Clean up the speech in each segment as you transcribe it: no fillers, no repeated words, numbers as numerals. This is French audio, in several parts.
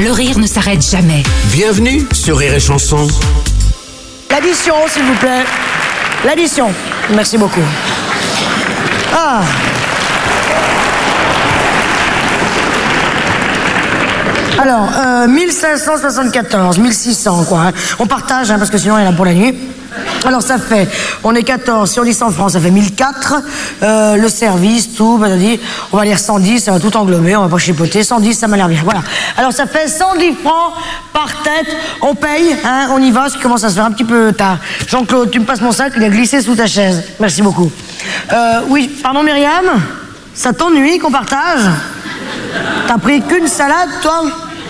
le rire ne s'arrête jamais. Bienvenue sur Rire et Chanson. L'addition, s'il vous plaît. L'addition. Merci beaucoup. Ah. Alors, 1574, 1600, quoi. Hein. On partage, hein, parce que sinon, il y en a pour la nuit. Alors, ça fait, on est 14, si on dit 100 francs, ça fait 1004. Le service, tout, on va lire 110, ça va tout englober, on va pas chipoter. 110, ça m'a l'air bien, voilà. Alors, ça fait 110 francs par tête. On paye, hein, on y va, ce qui commence à se faire un petit peu tard. Jean-Claude, tu me passes mon sac, il a glissé sous ta chaise. Merci beaucoup. Oui, pardon, Myriam? Ça t'ennuie qu'on partage? T'as pris qu'une salade, toi?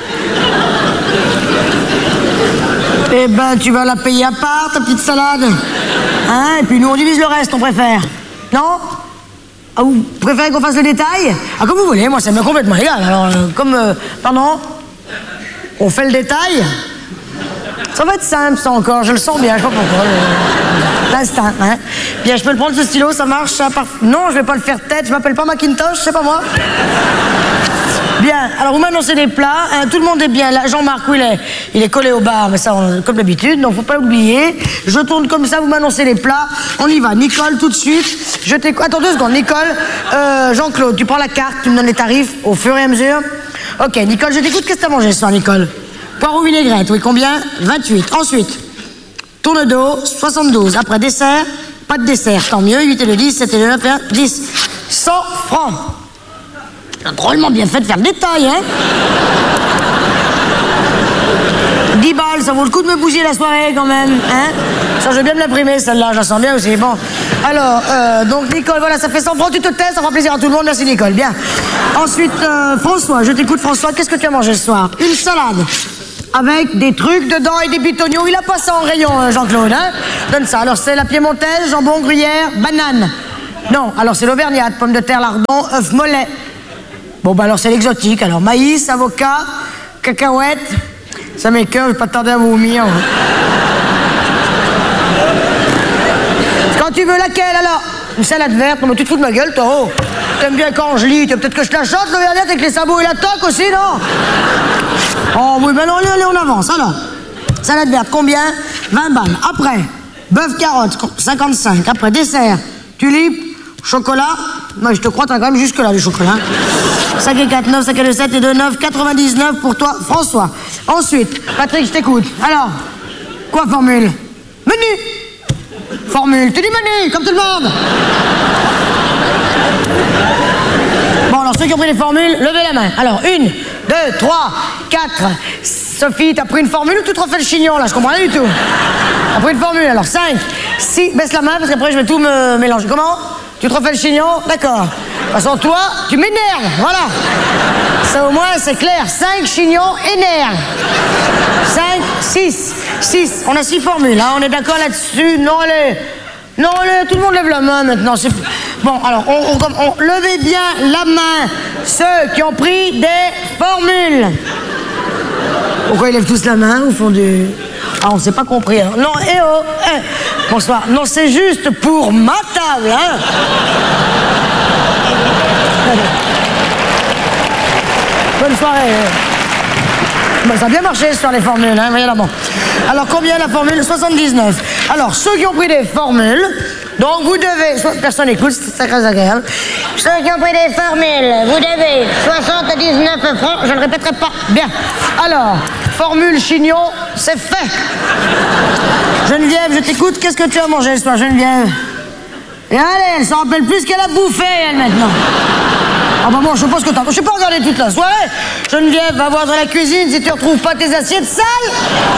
Eh ben, tu vas la payer à part, ta petite salade. Hein? Et puis nous, on divise le reste, on préfère. Non? Ah, vous préférez qu'on fasse le détail? Ah, comme vous voulez, moi, ça m'est complètement égal. Alors, pardon? On fait le détail? Ça va être simple, ça, encore. Je le sens bien, je sais pas pourquoi. L'instinct, hein? Bien, je peux le prendre, ce stylo, ça marche, ça part... Non, je vais pas le faire tête, je m'appelle pas Macintosh, c'est pas moi. Bien, alors vous m'annoncez des plats, hein, tout le monde est bien là. Jean-Marc, où il est collé au bar, mais ça, comme d'habitude, donc faut pas oublier. Je tourne comme ça, vous m'annoncez les plats, on y va. Nicole, tout de suite, je t'écoute. Attends 2 secondes, Nicole, Jean-Claude, tu prends la carte, tu me donnes les tarifs au fur et à mesure. Ok, Nicole, je t'écoute, qu'est-ce que t'as mangé ce soir, Nicole? Poireau vinaigrette, oui, combien? 28. Ensuite, tourne d'eau, 72. Après, dessert, pas de dessert, tant mieux, 8 et le 10, 7 et le 9, 10. 100 francs. C'est drôlement bien fait de faire le détail, hein? 10 balles, ça vaut le coup de me bouger la soirée, quand même, hein? Ça, je vais bien me l'imprimer, celle-là, je la sens bien aussi. Bon, alors, donc, Nicole, voilà, ça fait 100 francs, tu te tais, ça fera plaisir à tout le monde, merci, Nicole, bien. Ensuite, François, je t'écoute, François, qu'est-ce que tu as mangé ce soir? Une salade, avec des trucs dedans et des bitognons, il a pas ça en rayon, Jean-Claude, hein? Donne ça, alors, c'est la piémontaise, jambon, gruyère, banane. Non, alors, c'est l'auvergnate, pommes de terre, lardon, œuf mollet. Bon, bah alors c'est l'exotique. Alors, maïs, avocat, cacahuètes. Ça m'écoeure, je vais pas tarder à vomir. Quand tu veux laquelle, alors? Une salade verte. Non, mais tu te fous de ma gueule, toi, oh. T'aimes bien quand je lis. Peut-être que je te la chante, l'auvergnate, avec les sabots et la toque aussi, non? Oh, oui, mais non, allez, on avance, alors. Salade verte, combien? 20 balles. Après, bœuf carotte, 55. Après, dessert, tulipe, chocolat. Moi, je te crois, t'as quand même jusque-là, le chocolat. 5 et 4, 9, 5 et 2, 7 et 2, 9, 99 pour toi, François. Ensuite, Patrick, je t'écoute. Alors, quoi, formule? Menu! Formule, tu dis menu, comme tout le monde! Bon, alors, ceux qui ont pris les formules, levez la main. Alors, 1, 2, 3, 4. Sophie, t'as pris une formule ou tu te refais le chignon, là? Je comprends rien du tout. T'as pris une formule, alors, 5, 6, baisse la main, parce qu'après, je vais tout me mélanger. Comment? Tu te refais le chignon? D'accord. De toute façon, toi, tu m'énerves, voilà. Ça, au moins, c'est clair. 5 chignons énerves. 5, 6. 6. On a 6 formules, hein. On est d'accord là-dessus? Non, allez. Non, allez, tout le monde lève la main maintenant. Bon, alors, levez bien la main, ceux qui ont pris des formules. Pourquoi ils lèvent tous la main au fond du... Ah, on s'est pas compris, hein. Non, bonsoir. Non, c'est juste pour ma table, hein. Bonne soirée. Bon, ça a bien marché sur les formules, hein. Voyez là, bon. Alors, combien la formule? 79. Alors, ceux qui ont pris des formules, donc vous devez... Personne n'écoute, c'est très agréable. Ceux qui ont pris des formules, vous devez 79 francs, je ne répéterai pas. Bien. Alors, formule chignon, c'est fait. Geneviève, je t'écoute. Qu'est-ce que tu as mangé ce soir, Geneviève? Et allez, elle s'en rappelle plus qu'elle a bouffé, elle, maintenant. Ah bah bon, je suppose que t'as... Je sais pas regarder toute la soirée. Geneviève, va voir dans la cuisine si tu retrouves pas tes assiettes sales.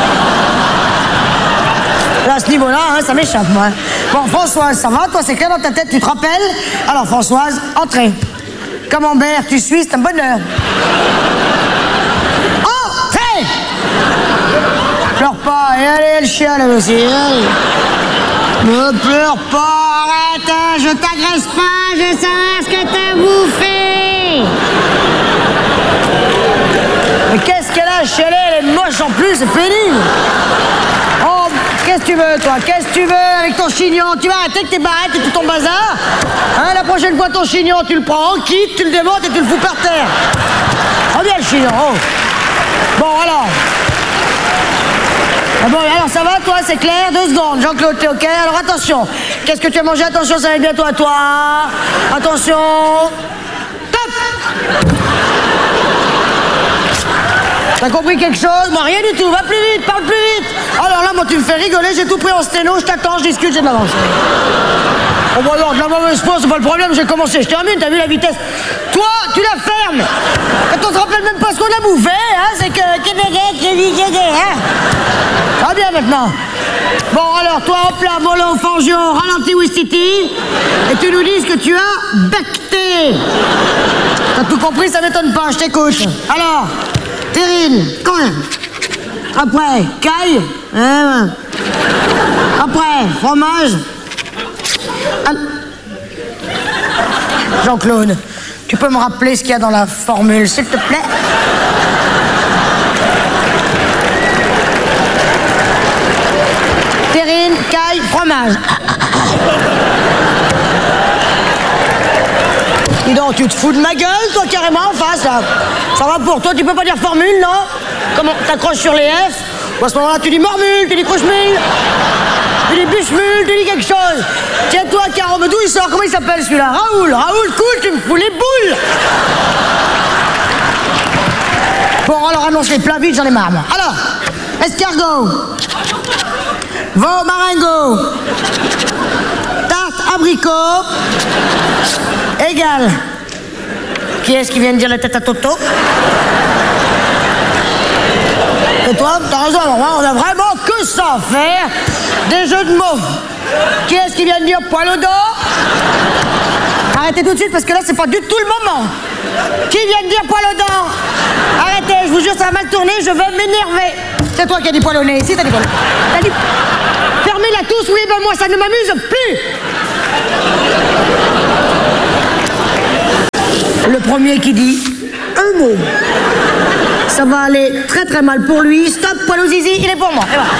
Là, à ce niveau-là, hein, ça m'échappe, moi. Bon, Françoise, ça va? Toi, c'est clair dans ta tête, tu te rappelles? Alors, Françoise, entrez. Camembert, tu suis, c'est un bonheur. Entrez! Pleure pas, et allez, elle chiale, elle aussi. Allez. Ne pleure pas, arrête, hein, je t'agresse pas, je sais ce que t'as bouffé. Mais qu'est-ce qu'elle a chialé? Elle est moche en plus, c'est pénible. Oh, qu'est-ce que tu veux, toi? Qu'est-ce que tu veux avec ton chignon? Tu vas arrêter avec tes barrettes et tout ton bazar? Hein, la prochaine fois, ton chignon, tu le prends en kit, tu le démontes et tu le fous par terre. Reviens le chignon, oh. Bon, alors. Ah bon, alors ça va, toi, c'est clair? 2 secondes. Jean-Claude, t'es OK? Alors attention. Qu'est-ce que tu as mangé? Attention, ça va être bientôt à toi. Attention. Top! T'as compris quelque chose? Moi, rien du tout. Va plus vite, parle plus vite. Alors là, moi, tu me fais rigoler. J'ai tout pris en sténo. Je t'attends, je discute, j'ai de l'avance. Oh, bon, alors, de la mauvaise foi, c'est pas le problème. J'ai commencé. Je termine. T'as vu la vitesse? Toi, tu la fermes. Quand on se rappelle même pas ce qu'on a bouffé, hein, c'est que... hein? Ah bien, maintenant. Bon, alors, toi, hop là, mollo, fangio, ralenti, wistiti. Et tu nous dis ce que tu as becté. T'as tout compris? Ça m'étonne pas. Je t'écoute. Alors... Terrine, quand même. Après, caille. Après, fromage. Jean-Claude, tu peux me rappeler ce qu'il y a dans la formule, s'il te plaît? Terrine, caille, fromage. Dis donc, tu te fous de ma gueule, toi, carrément, en face, là. Ça va pour toi, tu peux pas dire formule, non? Comment t'accroches sur les F? Ou à ce moment-là, tu dis mormule, tu dis croche-mule, tu dis bûche-mule, tu dis quelque chose. Tiens-toi, Caro, mais d'où il sort? Comment il s'appelle, celui-là? Raoul, cool, tu me fous les boules. Bon, alors, annonce les plats vite, j'en ai marre, moi. Alors, escargot, veau marengo, tarte abricot, égal. Qui est-ce qui vient de dire la tête à Toto? Et toi, t'as raison, on a vraiment que ça à faire. Des jeux de mots. Qui est-ce qui vient de dire poil au dos? Arrêtez tout de suite parce que là, c'est pas du tout le moment. Qui vient de dire poil au dos? Arrêtez, je vous jure, ça va mal tourner, je vais m'énerver. C'est toi qui as dit poil au nez, ici, t'as dit poil au nez. T'as dit... Fermez-la tous, oui, ben moi, ça ne m'amuse plus. Le premier qui dit un mot. Ça va aller très très mal pour lui. Stop, poil au zizi, il est pour moi. Et voilà.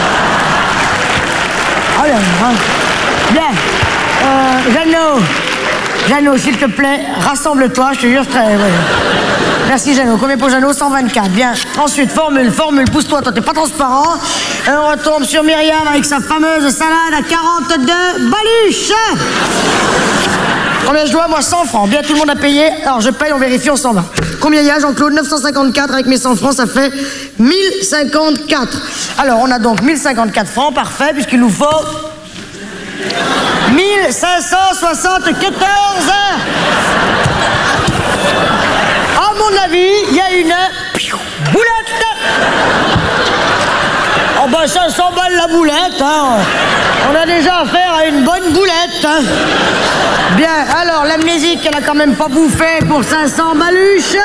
Ah bien, hein. Bien. Jeannot, s'il te plaît, rassemble-toi, je te jure, très... Ouais. Merci, Jeannot. Combien pour Jeannot? 124. Bien. Ensuite, formule, pousse-toi, toi, t'es pas transparent. On retombe sur Myriam avec sa fameuse salade à 42 baluches. Combien je dois? Moi, 100 francs. Bien, tout le monde a payé. Alors, je paye, on vérifie, on s'en va. Combien il y a, Jean-Claude? 954 avec mes 100 francs, ça fait 1054. Alors, on a donc 1054 francs, parfait, puisqu'il nous faut 1574. À mon avis, il y a une boulette. Oh ben 500 balles la boulette, hein. On a déjà affaire à une bonne boulette, hein. Bien, alors l'amnésique, elle a quand même pas bouffé pour 500 baluches.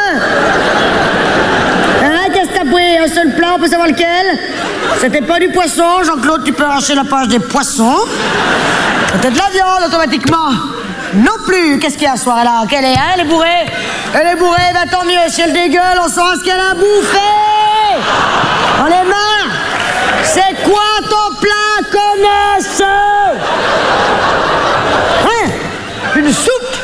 Hein, qu'est-ce que t'as pris? Un seul plat, on peut savoir lequel? C'était pas du poisson, Jean-Claude, tu peux arracher la page des poissons. C'était de la viande, automatiquement. Non plus. Qu'est-ce qu'il y a ce soir-là? Qu'elle est, hein, elle est bourrée? Elle est bourrée, ben tant mieux. Si elle dégueule, on saura ce qu'elle a bouffé. On est marre. C'est quoi ton plat, connasse? Hein? Une soupe?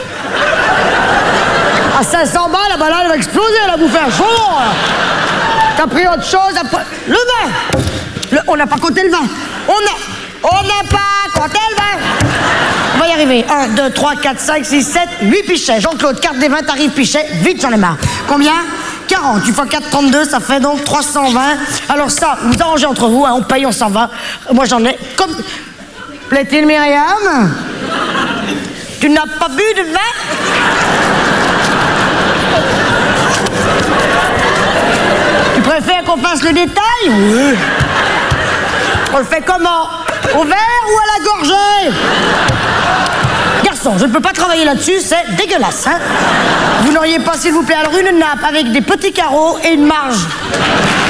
À 500 balles, la balade elle va exploser, elle a bouffé un chaudron. T'as pris autre chose après... Le vin. On n'a pas compté le vin. On n'a pas compté le vin. On va y arriver. 1, 2, 3, 4, 5, 6, 7, 8 pichets. Jean-Claude, carte des vins, tarif pichet. Vite, j'en ai marre. Combien? 40. Tu fais 4, 32, ça fait donc 320. Alors ça, vous arrangez entre vous, hein, on paye, on s'en va. Moi, j'en ai comme... Plaît-il, Myriam? Tu n'as pas bu de vin? Tu préfères qu'on fasse le détail? Oui. On le fait comment? Au verre ou à la gorgée? Garçon, je ne peux pas travailler là-dessus, c'est dégueulasse, hein? Vous n'auriez pas, s'il vous plaît, alors une nappe avec des petits carreaux et une marge.